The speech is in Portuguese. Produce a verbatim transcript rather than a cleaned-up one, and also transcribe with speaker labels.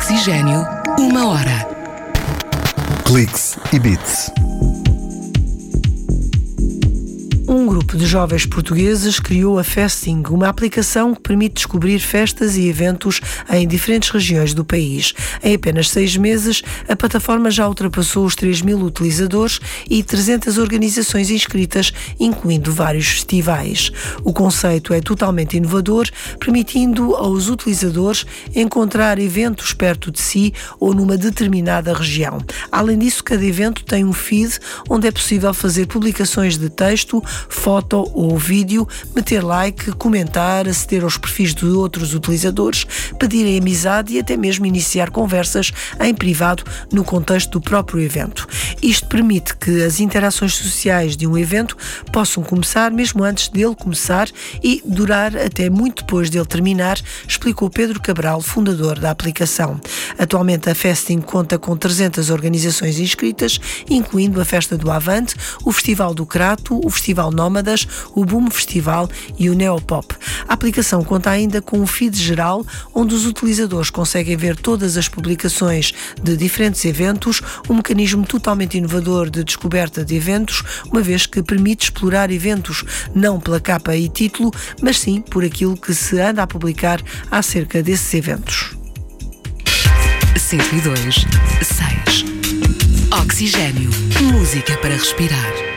Speaker 1: Oxigênio, uma hora.
Speaker 2: Cliques e Beats.
Speaker 3: Um grupo de jovens portugueses criou a Festing, uma aplicação que permite descobrir festas e eventos em diferentes regiões do país. Em apenas seis meses, a plataforma já ultrapassou os três mil utilizadores e trezentas organizações inscritas, incluindo vários festivais. O conceito é totalmente inovador, permitindo aos utilizadores encontrar eventos perto de si ou numa determinada região. Além disso, cada evento tem um feed onde é possível fazer publicações de texto, foto ou vídeo, meter like, comentar, aceder aos perfis de outros utilizadores, pedir amizade e até mesmo iniciar conversas em privado no contexto do próprio evento. Isto permite que as interações sociais de um evento possam começar mesmo antes dele começar e durar até muito depois dele terminar, explicou Pedro Cabral, fundador da aplicação. Atualmente a Festing conta com trezentas organizações inscritas, incluindo a Festa do Avante, o Festival do Crato, o Festival Nómadas, o Boom Festival e o Neopop. A aplicação conta ainda com um feed geral, onde os utilizadores conseguem ver todas as publicações de diferentes eventos, um mecanismo totalmente inovador de descoberta de eventos, uma vez que permite explorar eventos não pela capa e título, mas sim por aquilo que se anda a publicar acerca desses eventos.
Speaker 1: cento e dois, seis. Oxigênio. Música para respirar.